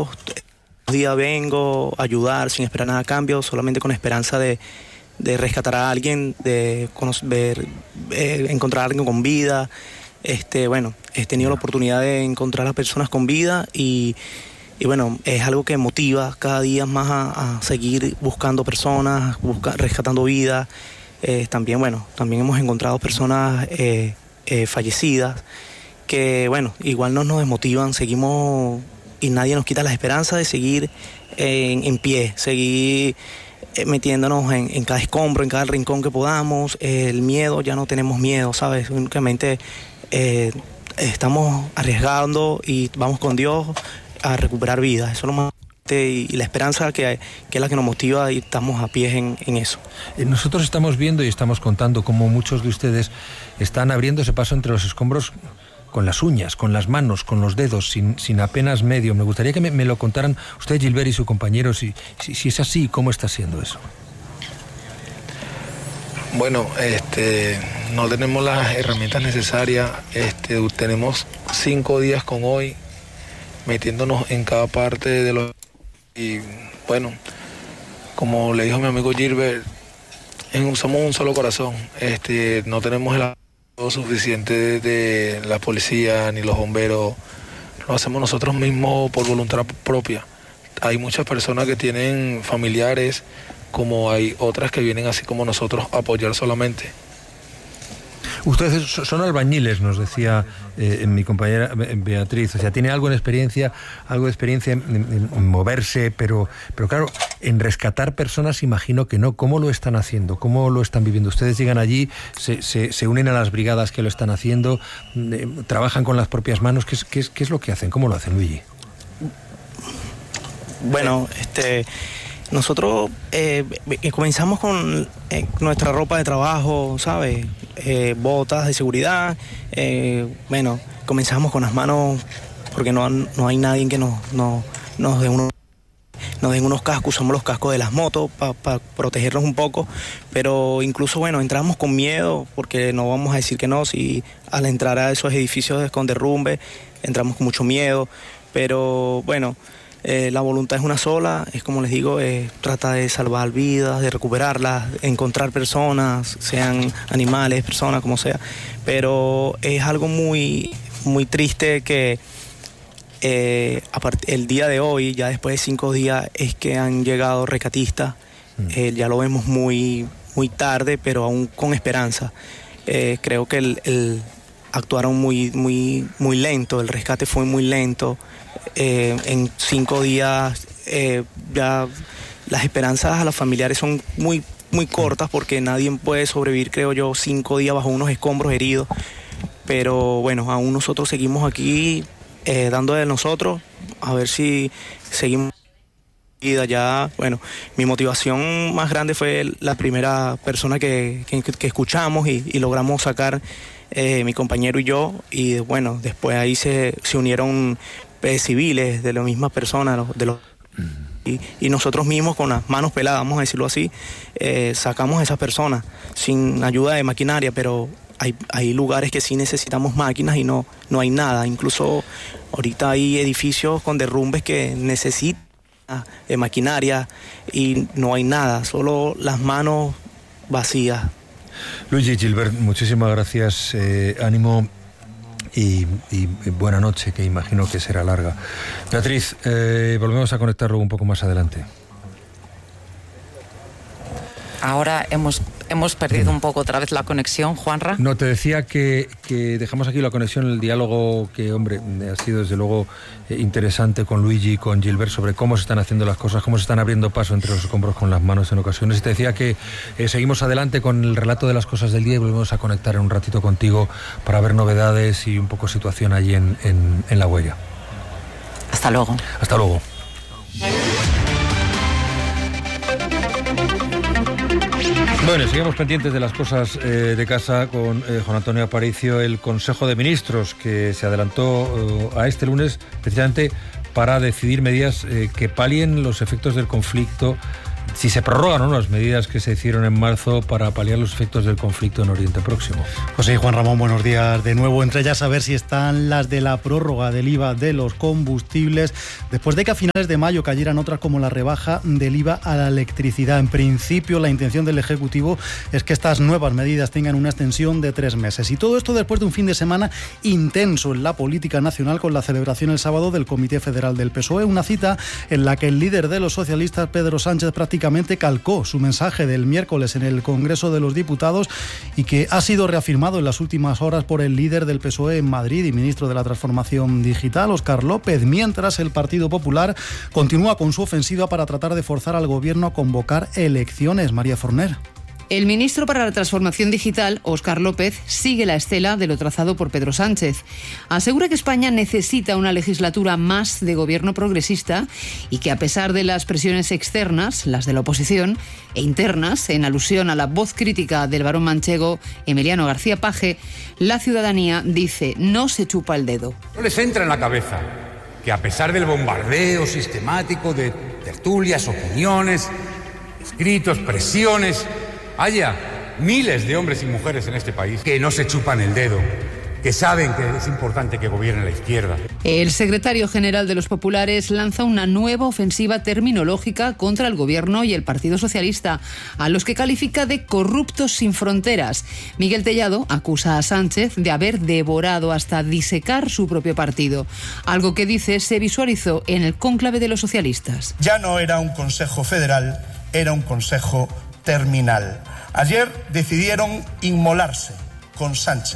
nosotros día vengo a ayudar sin esperar nada a cambio, solamente con esperanza de rescatar a alguien, de encontrar a alguien con vida. Bueno, he tenido la oportunidad de encontrar a personas con vida y bueno, es algo que motiva cada día más a seguir buscando personas, rescatando vidas. También hemos encontrado personas fallecidas que, bueno, igual no nos desmotivan, seguimos y nadie nos quita la esperanza de seguir en pie, seguir metiéndonos en cada escombro, en cada rincón que podamos. El miedo, ya no tenemos miedo, ¿sabes? Únicamente estamos arriesgando y vamos con Dios a recuperar vidas. Eso es lo más y la esperanza que es la que nos motiva y estamos a pie en eso. Nosotros estamos viendo y estamos contando cómo muchos de ustedes están abriéndose paso entre los escombros con las uñas, con las manos, con los dedos, sin apenas medio. Me gustaría que me lo contaran usted, Gilbert, y su compañero, si es así, ¿cómo está siendo eso? Bueno, no tenemos las herramientas necesarias. Tenemos 5 días con hoy metiéndonos en cada parte de los... Y bueno, como le dijo mi amigo Gilbert, somos un solo corazón. No tenemos el apoyo suficiente de la policía ni los bomberos. Lo hacemos nosotros mismos por voluntad propia. Hay muchas personas que tienen familiares, como hay otras que vienen así como nosotros a apoyar solamente. Ustedes son albañiles, nos decía mi compañera Beatriz. O sea, tiene algo de experiencia en moverse, pero claro, en rescatar personas imagino que no. ¿Cómo lo están haciendo? ¿Cómo lo están viviendo? Ustedes llegan allí, se unen a las brigadas que lo están haciendo, trabajan con las propias manos. ¿Qué es lo que hacen? ¿Cómo lo hacen, Luigi? Bueno, nosotros comenzamos con nuestra ropa de trabajo, ¿sabes? Botas de seguridad. Bueno, comenzamos con las manos porque no hay nadie que nos den unos cascos. Usamos los cascos de las motos para protegernos un poco, pero incluso, bueno, entramos con miedo porque no vamos a decir que no. Si al entrar a esos edificios con derrumbe entramos con mucho miedo, pero bueno, la voluntad es una sola, es como les digo, trata de salvar vidas, de recuperarlas, encontrar personas, sean animales, personas, como sea. Pero es algo muy, muy triste que el día de hoy, ya después de 5 días, es que han llegado rescatistas. Ya lo vemos muy, muy tarde, pero aún con esperanza. Creo que actuaron muy, muy, muy lento, el rescate fue muy lento. En 5 días ya las esperanzas a los familiares son muy, muy cortas porque nadie puede sobrevivir, creo yo, 5 días bajo unos escombros heridos. Pero bueno, aún nosotros seguimos aquí dando de nosotros, a ver si seguimos vida. Ya, bueno, mi motivación más grande fue la primera persona que escuchamos y logramos sacar, mi compañero y yo, y bueno, después ahí se unieron civiles de la misma persona, y nosotros mismos con las manos peladas, vamos a decirlo así, sacamos a esas personas sin ayuda de maquinaria, pero hay lugares que sí necesitamos máquinas y no hay nada. Incluso ahorita hay edificios con derrumbes que necesitan maquinaria y no hay nada, solo las manos vacías. Luigi, Gilbert, muchísimas gracias, ánimo y buena noche, que imagino que será larga. Beatriz, volvemos a conectar luego un poco más adelante. Ahora hemos perdido un poco otra vez la conexión, Juanra. No, te decía que dejamos aquí la conexión, el diálogo que, hombre, ha sido desde luego interesante con Luigi y con Gilbert sobre cómo se están haciendo las cosas, cómo se están abriendo paso entre los escombros con las manos en ocasiones. Y te decía que seguimos adelante con el relato de las cosas del día y volvemos a conectar en un ratito contigo para ver novedades y un poco situación allí en La Huella. Hasta luego. Hasta luego. Bueno, seguimos pendientes de las cosas de casa con Juan Antonio Aparicio, el Consejo de Ministros que se adelantó a este lunes precisamente para decidir medidas que palien los efectos del conflicto si se prorrogan, ¿no?, las medidas que se hicieron en marzo para paliar los efectos del conflicto en Oriente Próximo. Pues sí, Juan Ramón, buenos días de nuevo. Entre ellas, a ver si están las de la prórroga del IVA de los combustibles, después de que a finales de mayo cayeran otras como la rebaja del IVA a la electricidad. En principio, la intención del Ejecutivo es que estas nuevas medidas tengan una extensión de 3 meses. Y todo esto después de un fin de semana intenso en la política nacional, con la celebración el sábado del Comité Federal del PSOE, una cita en la que el líder de los socialistas, Pedro Sánchez, prácticamente calcó su mensaje del miércoles en el Congreso de los Diputados y que ha sido reafirmado en las últimas horas por el líder del PSOE en Madrid y ministro de la Transformación Digital, Óscar López, mientras el Partido Popular continúa con su ofensiva para tratar de forzar al Gobierno a convocar elecciones. María Forner. El ministro para la Transformación Digital, Óscar López, sigue la estela de lo trazado por Pedro Sánchez. Asegura que España necesita una legislatura más de gobierno progresista y que, a pesar de las presiones externas, las de la oposición, e internas, en alusión a la voz crítica del barón manchego Emiliano García Paje, la ciudadanía, dice, no se chupa el dedo. No les entra en la cabeza que, a pesar del bombardeo sistemático de tertulias, opiniones, escritos, presiones, haya miles de hombres y mujeres en este país que no se chupan el dedo, que saben que es importante que gobierne la izquierda. El secretario general de los populares lanza una nueva ofensiva terminológica contra el Gobierno y el Partido Socialista, a los que califica de corruptos sin fronteras. Miguel Tellado acusa a Sánchez de haber devorado hasta disecar su propio partido, algo que, dice, se visualizó en el cónclave de los socialistas. Ya no era un consejo federal, era un consejo terminal. Ayer decidieron inmolarse con Sánchez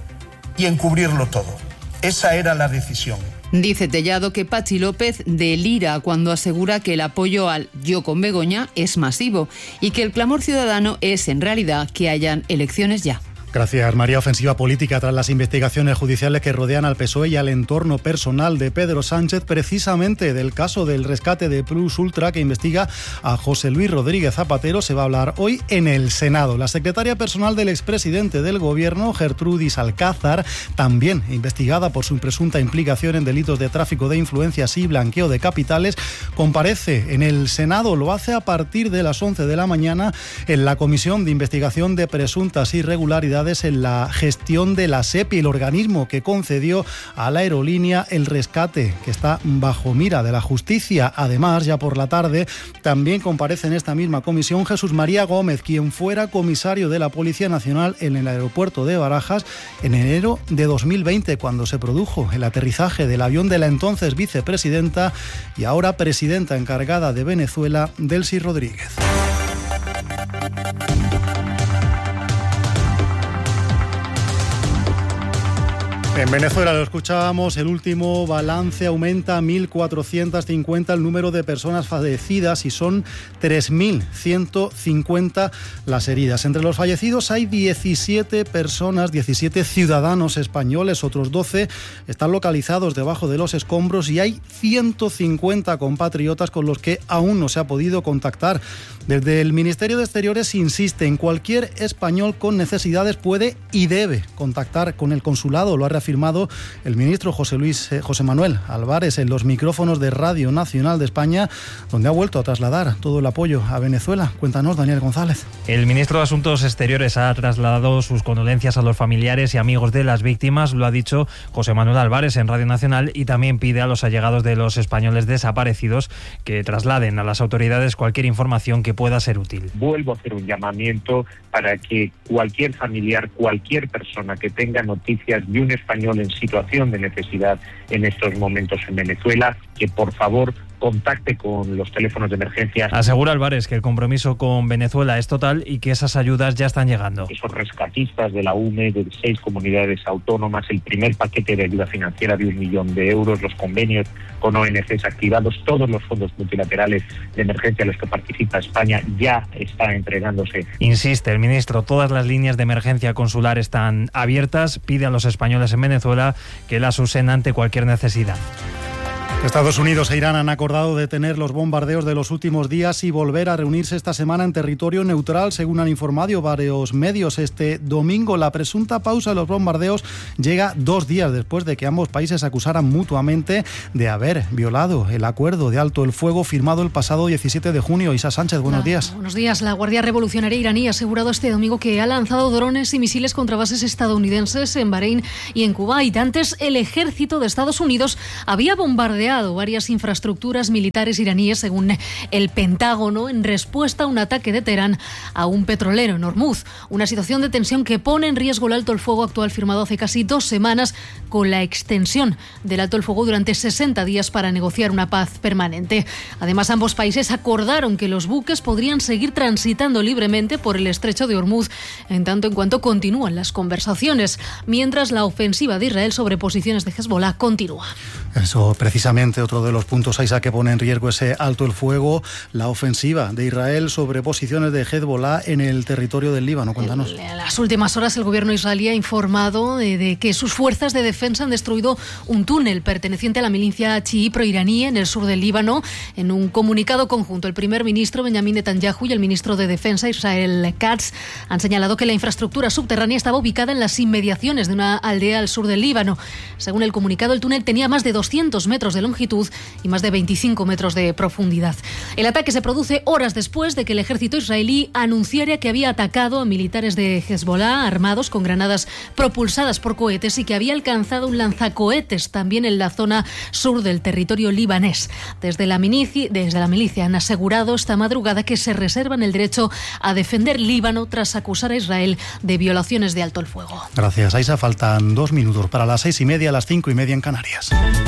y encubrirlo todo. Esa era la decisión. Dice Tellado que Patxi López delira cuando asegura que el apoyo al Yo con Begoña es masivo y que el clamor ciudadano es, en realidad, que hayan elecciones ya. Gracias, María. Ofensiva política tras las investigaciones judiciales que rodean al PSOE y al entorno personal de Pedro Sánchez, precisamente del caso del rescate de Plus Ultra que investiga a José Luis Rodríguez Zapatero. Se va a hablar hoy en el Senado. La secretaria personal del expresidente del Gobierno, Gertrudis Alcázar, también investigada por su presunta implicación en delitos de tráfico de influencias y blanqueo de capitales, comparece en el Senado. Lo hace a partir de las 11 de la mañana en la Comisión de Investigación de Presuntas Irregularidades en la gestión de la SEPI, el organismo que concedió a la aerolínea el rescate, que está bajo mira de la justicia. Además, ya por la tarde, también comparece en esta misma comisión Jesús María Gómez, quien fuera comisario de la Policía Nacional en el aeropuerto de Barajas en enero de 2020, cuando se produjo el aterrizaje del avión de la entonces vicepresidenta y ahora presidenta encargada de Venezuela, Delcy Rodríguez. En Venezuela, lo escuchábamos, el último balance aumenta a 1.450 el número de personas fallecidas y son 3.150 las heridas. Entre los fallecidos hay 17 personas, 17 ciudadanos españoles, otros 12 están localizados debajo de los escombros y hay 150 compatriotas con los que aún no se ha podido contactar. Desde el Ministerio de Exteriores insiste en cualquier español con necesidades puede y debe contactar con el consulado. Lo ha reafirmado el ministro José Manuel Álvarez en los micrófonos de Radio Nacional de España, donde ha vuelto a trasladar todo el apoyo a Venezuela. Cuéntanos, Daniel González. El ministro de Asuntos Exteriores ha trasladado sus condolencias a los familiares y amigos de las víctimas, lo ha dicho José Manuel Álvarez en Radio Nacional, y también pide a los allegados de los españoles desaparecidos que trasladen a las autoridades cualquier información que pueda ser útil. Vuelvo a hacer un llamamiento para que cualquier familiar, cualquier persona que tenga noticias de un español en situación de necesidad en estos momentos en Venezuela, que por favor contacte con los teléfonos de emergencia. Asegura Álvarez que el compromiso con Venezuela es total y que esas ayudas ya están llegando. Esos rescatistas de la UNE, de 6 comunidades autónomas, el primer paquete de ayuda financiera de 1 millón de euros, los convenios con ONGs activados, todos los fondos multilaterales de emergencia a los que participa España ya está entregándose. Insiste el ministro, todas las líneas de emergencia consular están abiertas, pide a los españoles en Venezuela que las usen ante cualquier necesidad. Estados Unidos e Irán han acordado detener los bombardeos de los últimos días y volver a reunirse esta semana en territorio neutral, según han informado varios medios. Este domingo la presunta pausa de los bombardeos llega 2 días después de que ambos países acusaran mutuamente de haber violado el acuerdo de alto el fuego firmado el pasado 17 de junio. Isa Sánchez, buenos días. Buenos días. La Guardia Revolucionaria iraní ha asegurado este domingo que ha lanzado drones y misiles contra bases estadounidenses en Bahrein y en Kuwait. Antes, el ejército de Estados Unidos había bombardeado varias infraestructuras militares iraníes, según el Pentágono, en respuesta a un ataque de Teherán a un petrolero en Hormuz. Una situación de tensión que pone en riesgo el alto el fuego actual firmado hace casi 2 semanas, con la extensión del alto el fuego durante 60 días para negociar una paz permanente. Además, ambos países acordaron que los buques podrían seguir transitando libremente por el estrecho de Hormuz en tanto en cuanto continúan las conversaciones, mientras la ofensiva de Israel sobre posiciones de Hezbollah continúa. Eso, precisamente, otro de los puntos, Isa, que pone en riesgo ese alto el fuego, la ofensiva de Israel sobre posiciones de Hezbollah en el territorio del Líbano. Cuéntanos. En las últimas horas, el gobierno israelí ha informado de que sus fuerzas de defensa han destruido un túnel perteneciente a la milicia chií pro-iraní en el sur del Líbano. En un comunicado conjunto, el primer ministro Benjamin Netanyahu y el ministro de Defensa Israel Katz han señalado que la infraestructura subterránea estaba ubicada en las inmediaciones de una aldea al sur del Líbano. Según el comunicado, el túnel tenía más de 200 metros de longitud y más de 25 metros de profundidad. El ataque se produce horas después de que el ejército israelí anunciara que había atacado a militares de Hezbollah armados con granadas propulsadas por cohetes y que había alcanzado un lanzacohetes también en la zona sur del territorio libanés. Desde la milicia han asegurado esta madrugada que se reservan el derecho a defender Líbano tras acusar a Israel de violaciones de alto el fuego. Gracias, Aisa. Faltan 2 minutos para las 6:30, las 5:30 en Canarias.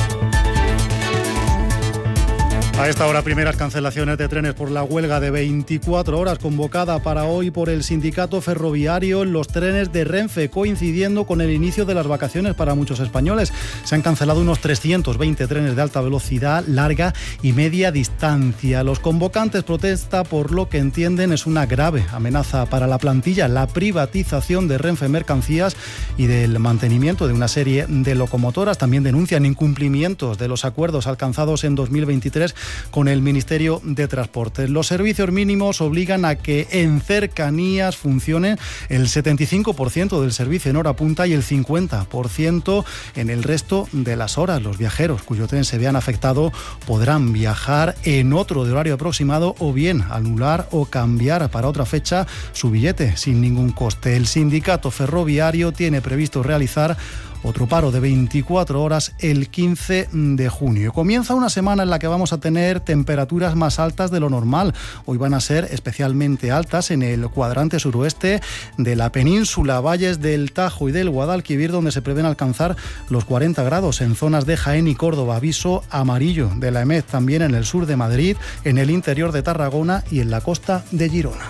A esta hora, primeras cancelaciones de trenes por la huelga de 24 horas convocada para hoy por el sindicato ferroviario en los trenes de Renfe, coincidiendo con el inicio de las vacaciones para muchos españoles. Se han cancelado unos 320 trenes de alta velocidad, larga y media distancia. Los convocantes protestan por lo que entienden es una grave amenaza para la plantilla, la privatización de Renfe Mercancías y del mantenimiento de una serie de locomotoras. También denuncian incumplimientos de los acuerdos alcanzados en 2023 con el Ministerio de Transportes. Los servicios mínimos obligan a que en cercanías funcione el 75% del servicio en hora punta y el 50% en el resto de las horas. Los viajeros cuyo tren se vean afectado podrán viajar en otro de horario aproximado o bien anular o cambiar para otra fecha su billete sin ningún coste. El sindicato ferroviario tiene previsto realizar otro paro de 24 horas el 15 de junio. Comienza una semana en la que vamos a tener temperaturas más altas de lo normal. Hoy van a ser especialmente altas en el cuadrante suroeste de la península, valles del Tajo y del Guadalquivir, donde se prevén alcanzar los 40 grados. En zonas de Jaén y Córdoba, aviso amarillo de la EMET, también en el sur de Madrid, en el interior de Tarragona y en la costa de Girona.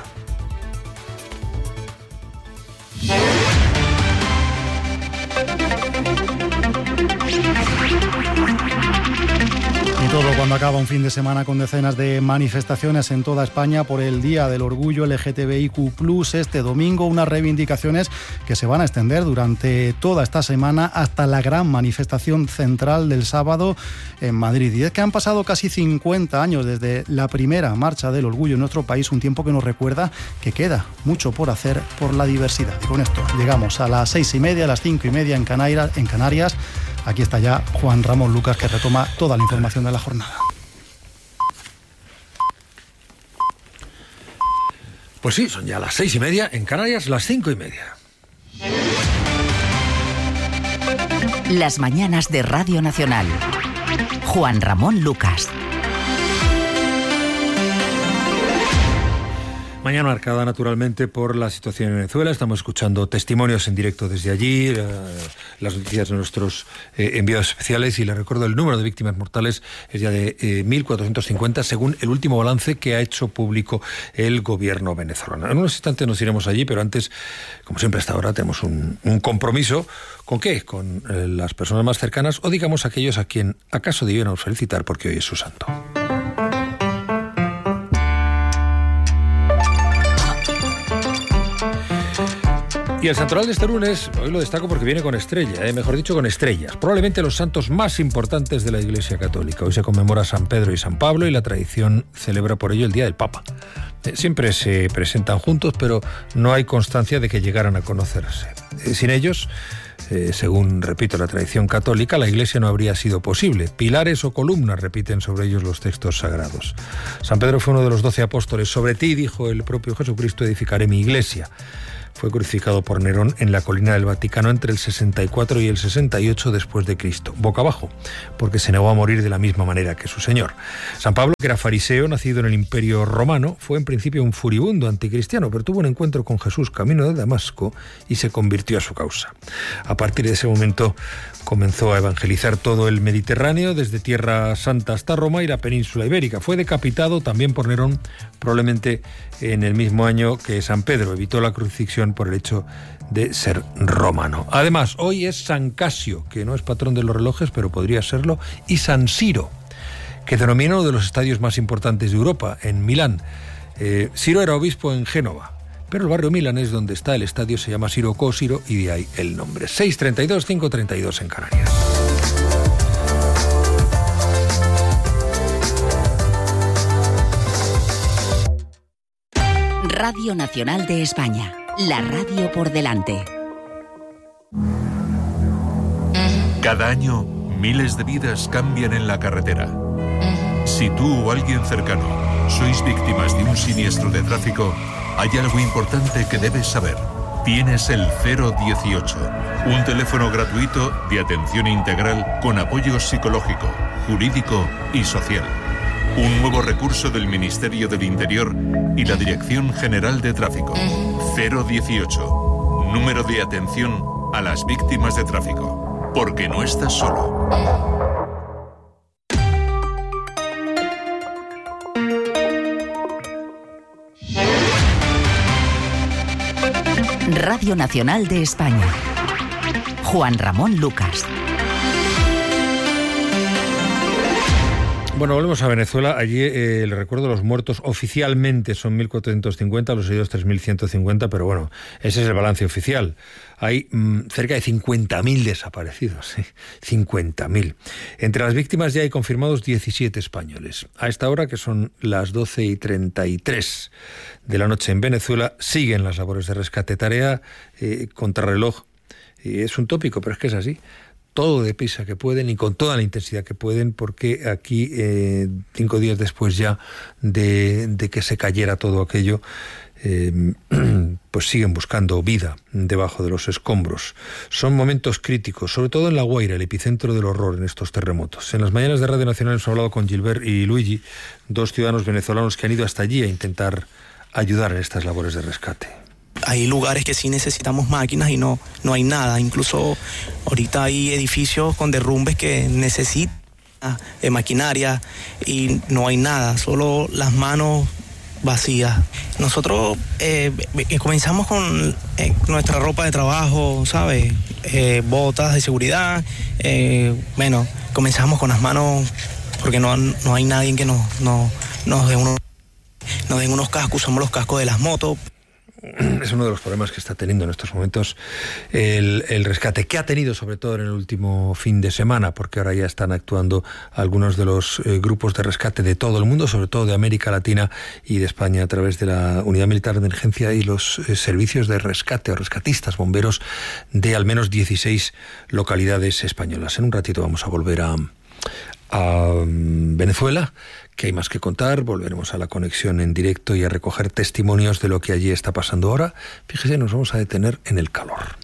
Y todo cuando acaba un fin de semana con decenas de manifestaciones en toda España por el Día del Orgullo LGTBIQ+. Este domingo unas reivindicaciones que se van a extender durante toda esta semana hasta la gran manifestación central del sábado en Madrid. Y es que han pasado casi 50 años desde la primera marcha del orgullo en nuestro país, un tiempo que nos recuerda que queda mucho por hacer por la diversidad. Y con esto llegamos a las 6:30, a las 5:30 en Canarias. Aquí está ya Juan Ramón Lucas, que retoma toda la información de la jornada. Pues sí, son ya las 6:30 en Canarias, las 5:30. Las mañanas de Radio Nacional. Juan Ramón Lucas. Mañana marcada naturalmente por la situación en Venezuela. Estamos escuchando testimonios en directo desde allí, las noticias de nuestros enviados especiales, y les recuerdo el número de víctimas mortales es ya de 1.450 según el último balance que ha hecho público el gobierno venezolano. En unos instantes nos iremos allí, pero antes, como siempre hasta ahora, tenemos un compromiso. ¿Con qué? Con las personas más cercanas, o digamos aquellos a quien acaso debiéramos felicitar porque hoy es su santo. Y el santoral de este lunes, hoy lo destaco porque viene con estrella, mejor dicho con estrellas. Probablemente los santos más importantes de la Iglesia Católica. Hoy se conmemora San Pedro y San Pablo y la tradición celebra por ello el Día del Papa. Siempre se presentan juntos, pero no hay constancia de que llegaran a conocerse. Sin ellos, según, repito, la tradición católica, la Iglesia no habría sido posible. Pilares o columnas repiten sobre ellos los textos sagrados. San Pedro fue uno de los 12 apóstoles. Sobre ti, dijo el propio Jesucristo, edificaré mi Iglesia. Fue crucificado por Nerón en la colina del Vaticano entre el 64 y el 68 después de Cristo, boca abajo, porque se negó a morir de la misma manera que su Señor. San Pablo, que era fariseo, nacido en el Imperio Romano, fue en principio un furibundo anticristiano, pero tuvo un encuentro con Jesús camino de Damasco y se convirtió a su causa. A partir de ese momento comenzó a evangelizar todo el Mediterráneo, desde Tierra Santa hasta Roma y la península ibérica. Fue decapitado también por Nerón, probablemente en el mismo año que San Pedro. Evitó la crucifixión por el hecho de ser romano. Además, hoy es San Casio, que no es patrón de los relojes, pero podría serlo, y San Siro, que denomina uno de los estadios más importantes de Europa, en Milán. Siro era obispo en Génova, pero el barrio milanés donde está el estadio se llama Siro Cosiro y de ahí el nombre. 6:32, 5:32 en Canarias. Radio Nacional de España, la radio por delante. Cada año, miles de vidas cambian en la carretera. Si tú o alguien cercano sois víctimas de un siniestro de tráfico, hay algo importante que debes saber. Tienes el 018, un teléfono gratuito de atención integral con apoyo psicológico, jurídico y social. Un nuevo recurso del Ministerio del Interior y la Dirección General de Tráfico. 018, número de atención a las víctimas de tráfico. Porque no estás solo. Radio Nacional de España. Juan Ramón Lucas. Bueno, volvemos a Venezuela. Allí el recuerdo de los muertos oficialmente son 1.450, los heridos 3.150, pero bueno, ese es el balance oficial. Hay cerca de 50.000 desaparecidos, 50.000. Entre las víctimas ya hay confirmados 17 españoles. A esta hora, que son las 12:33 de la noche en Venezuela, siguen las labores de rescate. Tarea contrarreloj. Es un tópico, pero es que es así. Todo deprisa que pueden y con toda la intensidad que pueden, porque aquí, 5 días después ya de que se cayera todo aquello, pues siguen buscando vida debajo de los escombros. Son momentos críticos, sobre todo en La Guaira, el epicentro del horror en estos terremotos. En las mañanas de Radio Nacional hemos hablado con Gilbert y Luigi, 2 ciudadanos venezolanos que han ido hasta allí a intentar ayudar en estas labores de rescate. Hay lugares que sí necesitamos máquinas y no hay nada. Incluso ahorita hay edificios con derrumbes que necesitan maquinaria y no hay nada, solo las manos vacías. Nosotros comenzamos con nuestra ropa de trabajo, ¿sabes? Botas de seguridad. Bueno, comenzamos con las manos porque no hay nadie que nos den unos cascos. Usamos los cascos de las motos. Es uno de los problemas que está teniendo en estos momentos el rescate, que ha tenido sobre todo en el último fin de semana, porque ahora ya están actuando algunos de los grupos de rescate de todo el mundo, sobre todo de América Latina y de España, a través de la Unidad Militar de Emergencia y los servicios de rescate o rescatistas, bomberos de al menos 16 localidades españolas. En un ratito vamos a volver a Venezuela, que hay más que contar. Volveremos a la conexión en directo y a recoger testimonios de lo que allí está pasando ahora. Fíjese, nos vamos a detener en el calor.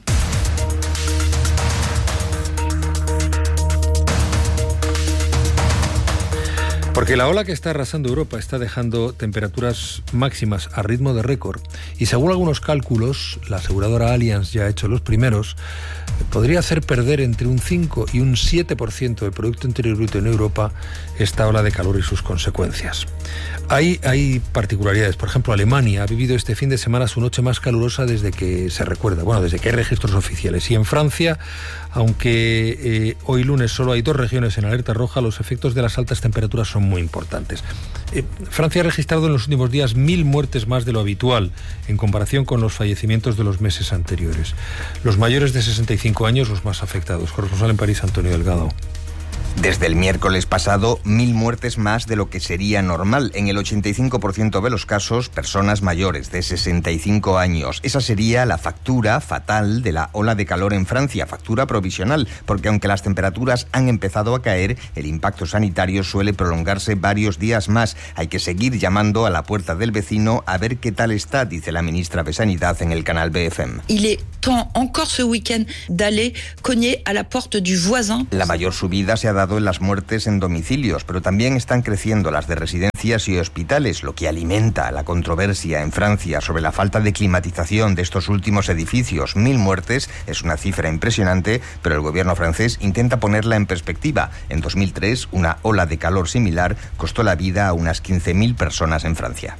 Porque la ola que está arrasando Europa está dejando temperaturas máximas a ritmo de récord y, según algunos cálculos, la aseguradora Allianz ya ha hecho los primeros, podría hacer perder entre un 5 y un 7% del Producto Interior Bruto en Europa esta ola de calor y sus consecuencias. Hay particularidades. Por ejemplo, Alemania ha vivido este fin de semana su noche más calurosa desde que se recuerda, desde que hay registros oficiales. Y en Francia, aunque hoy lunes solo hay 2 regiones en alerta roja, los efectos de las altas temperaturas son son muy importantes. Francia ha registrado en los últimos días 1.000 muertes más de lo habitual en comparación con los fallecimientos de los meses anteriores. Los mayores de 65 años los más afectados. Corresponsal en París, Antonio Delgado. Desde el miércoles pasado, 1.000 muertes más de lo que sería normal. En el 85% de los casos, personas mayores de 65 años. Esa sería la factura fatal de la ola de calor en Francia, factura provisional, porque aunque las temperaturas han empezado a caer, el impacto sanitario suele prolongarse varios días más. Hay que seguir llamando a la puerta del vecino a ver qué tal está, dice la ministra de Sanidad en el canal BFM. Il est temps encore ce week-end d'aller cogner à la porte du voisin. La mayor subida se ha dado en las muertes en domicilios, pero también están creciendo las de residencias y hospitales, lo que alimenta la controversia en Francia sobre la falta de climatización de estos últimos edificios. 1.000 muertes es una cifra impresionante, pero el gobierno francés intenta ponerla en perspectiva. En 2003, una ola de calor similar costó la vida a unas 15.000 personas en Francia.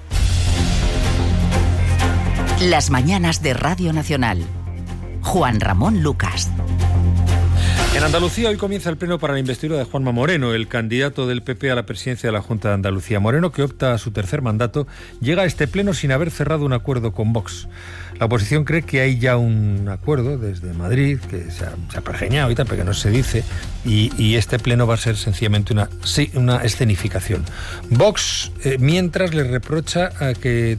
Las mañanas de Radio Nacional. Juan Ramón Lucas. En Andalucía hoy comienza el pleno para la investidura de Juanma Moreno, el candidato del PP a la presidencia de la Junta de Andalucía. Moreno, que opta a su tercer mandato, llega a este pleno sin haber cerrado un acuerdo con Vox. La oposición cree que hay ya un acuerdo desde Madrid, que se ha pergeñado y tal, pero que no se dice, y este pleno va a ser sencillamente una escenificación. Vox, mientras, le reprocha al PP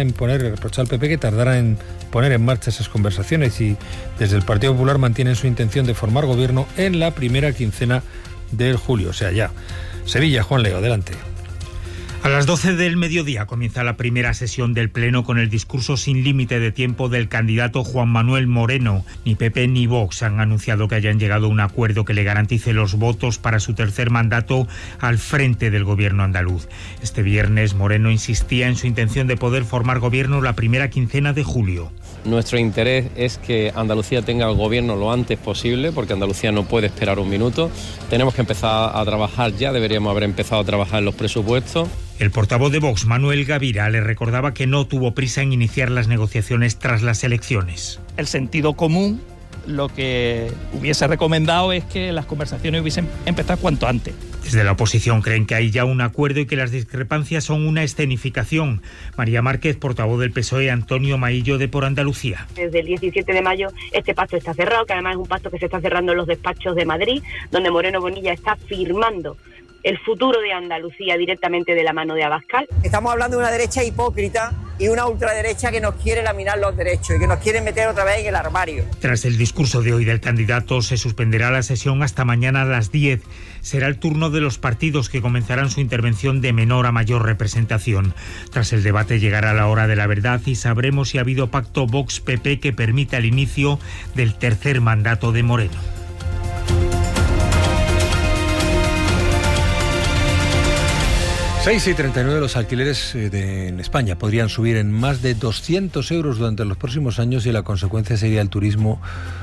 que tardara en poner en marcha esas conversaciones, y desde el Partido Popular mantienen su intención de formar gobierno en la primera quincena de julio, o sea, ya. Sevilla, Juan Leo, adelante. A las 12 del mediodía comienza la primera sesión del Pleno con el discurso sin límite de tiempo del candidato Juan Manuel Moreno. Ni PP ni Vox han anunciado que hayan llegado a un acuerdo que le garantice los votos para su tercer mandato al frente del gobierno andaluz. Este viernes Moreno insistía en su intención de poder formar gobierno la primera quincena de julio. Nuestro interés es que Andalucía tenga el gobierno lo antes posible, porque Andalucía no puede esperar un minuto. Tenemos que empezar a trabajar ya, deberíamos haber empezado a trabajar en los presupuestos. El portavoz de Vox, Manuel Gavira, le recordaba que no tuvo prisa en iniciar las negociaciones tras las elecciones. El sentido común lo que hubiese recomendado es que las conversaciones hubiesen empezado cuanto antes. Desde la oposición creen que hay ya un acuerdo y que las discrepancias son una escenificación. María Márquez, portavoz del PSOE, Antonio Maillo de Por Andalucía. Desde el 17 de mayo este pacto está cerrado, que además es un pacto que se está cerrando en los despachos de Madrid, donde Moreno Bonilla está firmando el futuro de Andalucía directamente de la mano de Abascal. Estamos hablando de una derecha hipócrita y una ultraderecha que nos quiere laminar los derechos y que nos quiere meter otra vez en el armario. Tras el discurso de hoy del candidato, se suspenderá la sesión hasta mañana a las 10. Será el turno de los partidos, que comenzarán su intervención de menor a mayor representación. Tras el debate llegará la hora de la verdad y sabremos si ha habido pacto Vox-PP que permita el inicio del tercer mandato de Moreno. 6,39 los alquileres en España podrían subir en más de 200 euros durante los próximos años, y la consecuencia sería el turismo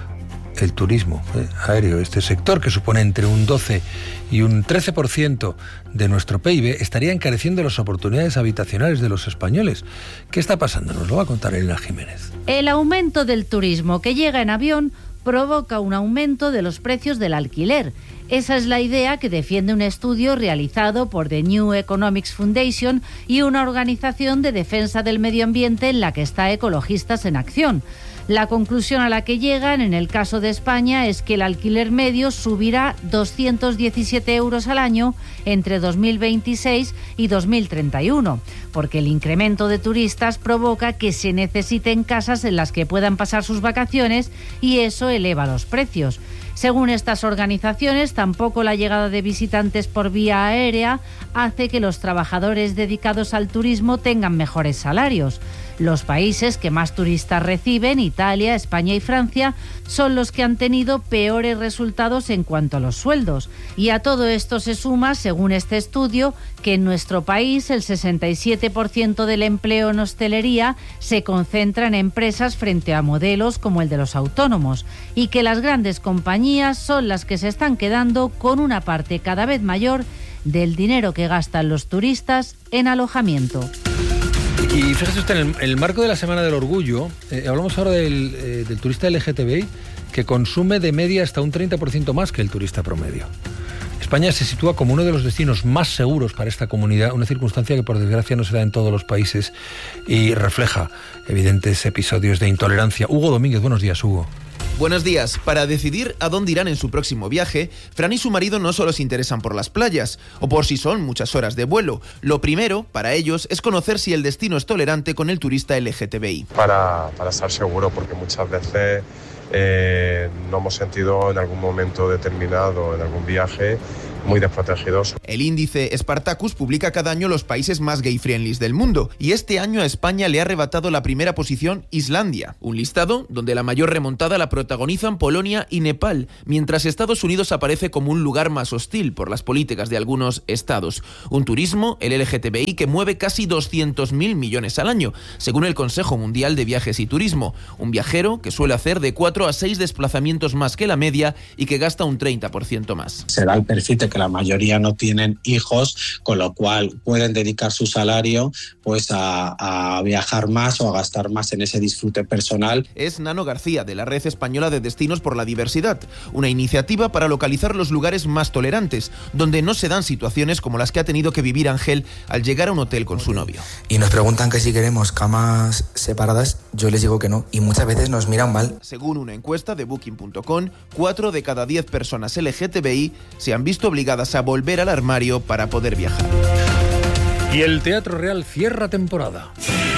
aéreo. Este sector, que supone entre un 12 y un 13% de nuestro PIB, estaría encareciendo las oportunidades habitacionales de los españoles. ¿Qué está pasando? Nos lo va a contar Elena Jiménez. El aumento del turismo que llega en avión provoca un aumento de los precios del alquiler. Esa es la idea que defiende un estudio realizado por The New Economics Foundation y una organización de defensa del medio ambiente en la que está Ecologistas en Acción. La conclusión a la que llegan en el caso de España es que el alquiler medio subirá 217 euros al año entre 2026 y 2031, porque el incremento de turistas provoca que se necesiten casas en las que puedan pasar sus vacaciones, y eso eleva los precios. Según estas organizaciones, tampoco la llegada de visitantes por vía aérea hace que los trabajadores dedicados al turismo tengan mejores salarios. Los países que más turistas reciben, Italia, España y Francia, son los que han tenido peores resultados en cuanto a los sueldos. Y a todo esto se suma, según este estudio, que en nuestro país el 67% del empleo en hostelería se concentra en empresas frente a modelos como el de los autónomos, y que las grandes compañías son las que se están quedando con una parte cada vez mayor del dinero que gastan los turistas en alojamiento. Y fíjese usted, en el marco de la Semana del Orgullo, hablamos ahora del turista LGTBI, que consume de media hasta un 30% más que el turista promedio. España se sitúa como uno de los destinos más seguros para esta comunidad, una circunstancia que por desgracia no se da en todos los países y refleja evidentes episodios de intolerancia. Hugo Domínguez, buenos días, Hugo. Buenos días. Para decidir a dónde irán en su próximo viaje, Fran y su marido no solo se interesan por las playas, o por si son muchas horas de vuelo. Lo primero, para ellos, es conocer si el destino es tolerante con el turista LGTBI. Para estar seguro, porque muchas veces no hemos sentido en algún momento determinado, en algún viaje, muy desprotegidos. El índice Spartacus publica cada año los países más gay-friendly del mundo, y este año a España le ha arrebatado la primera posición Islandia, un listado donde la mayor remontada la protagonizan Polonia y Nepal, mientras Estados Unidos aparece como un lugar más hostil por las políticas de algunos estados. Un turismo, el LGTBI, que mueve casi 200.000 millones al año, según el Consejo Mundial de Viajes y Turismo. Un viajero que suele hacer de 4 a 6 desplazamientos más que la media y que gasta un 30% más. Se da el perfil de que la mayoría no tienen hijos, con lo cual pueden dedicar su salario pues a viajar más o a gastar más en ese disfrute personal. Es Nano García, de la Red Española de Destinos por la Diversidad, una iniciativa para localizar los lugares más tolerantes, donde no se dan situaciones como las que ha tenido que vivir Ángel al llegar a un hotel con su novio. Y nos preguntan que si queremos camas separadas, yo les digo que no, y muchas veces nos miran mal. Según una encuesta de Booking.com, 4 de cada 10 personas LGTBI se han visto obligadas a volver al armario para poder viajar. Y el Teatro Real cierra temporada.